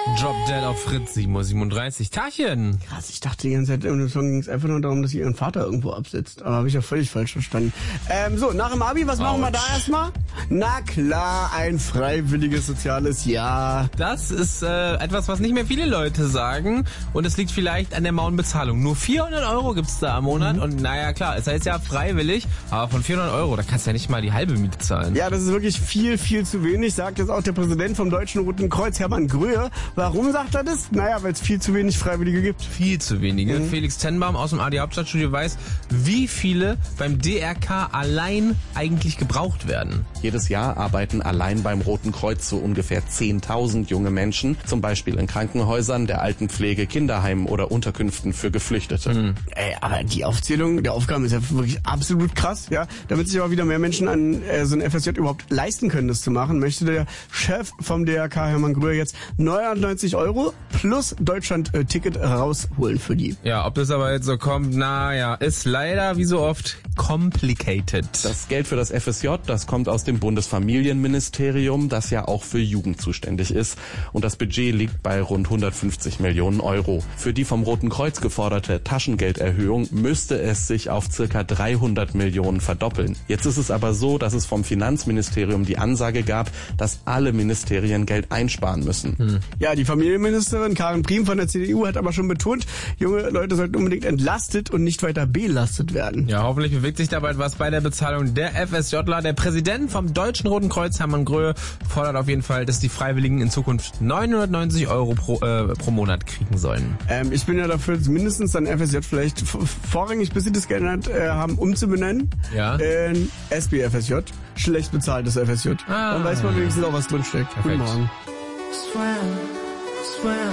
Drop Dead auf Fritz, 7:37 Uhr. Tachchen! Krass, ich dachte die ganze Zeit, im Song ging es einfach nur darum, dass sie ihren Vater irgendwo absetzt. Aber habe ich ja völlig falsch verstanden. So, nach dem Abi, was machen wir da erstmal? Na klar, ein freiwilliges soziales Jahr. Das ist etwas, was nicht mehr viele Leute sagen. Und es liegt vielleicht an der mauen Bezahlung. Nur 400 € gibt's da am Monat. Und naja, klar, es heißt ja freiwillig, aber von 400 €, da kannst du ja nicht mal die halbe Miete zahlen. Ja, das ist wirklich viel, viel zu wenig, sagt jetzt auch der Präsident vom Deutschen Roten Kreuz, Hermann Gröhe. Warum sagt er das? Naja, weil es viel zu wenig Freiwillige gibt. Viel zu wenige. Felix Tenbaum aus dem AD Hauptstadtstudio weiß, wie viele beim DRK allein eigentlich gebraucht werden. Jedes Jahr arbeiten allein beim Roten Kreuz so ungefähr 10.000 junge Menschen, zum Beispiel in Krankenhäusern, der Altenpflege, Kinderheimen oder Unterkünften für Geflüchtete. Aber die Aufzählung der Aufgaben ist ja wirklich absolut krass, ja. Damit sich aber wieder mehr Menschen an so ein FSJ überhaupt leisten können, das zu machen, möchte der Chef vom DRK, Hermann Gröhe, jetzt 99 € plus Deutschland-Ticket rausholen für die. Ja, ob das aber jetzt so kommt, naja, ist leider wie so oft complicated. Das Geld für das FSJ, das kommt aus dem Bundesfamilienministerium, das ja auch für Jugend zuständig ist. Und das Budget liegt bei rund 150 Millionen €. Für die vom Roten Kreuz geforderte Taschengelderhöhung müsste es sich auf circa 300 Millionen verdoppeln. Jetzt ist es aber so, dass es vom Finanzministerium die Ansage gab, dass alle Ministerien Geld einsparen müssen. Ja, die Familienministerin Karin Priem von der CDU hat aber schon betont, junge Leute sollten unbedingt entlastet und nicht weiter belastet werden. Ja, hoffentlich bewegt sich dabei etwas bei der Bezahlung der FSJler. Der Präsident vom Deutschen Roten Kreuz, Hermann Gröhe, fordert auf jeden Fall, dass die Freiwilligen in Zukunft 990 € pro Monat kriegen sollen. Ich bin ja dafür, mindestens dann FSJ vielleicht vorrangig, bis sie das Geld haben, umzubenennen. Ja. In SBFSJ. Schlecht bezahltes FSJ. Dann weiß man wenigstens auch, was drinsteckt. Guten Morgen. Swim, swim.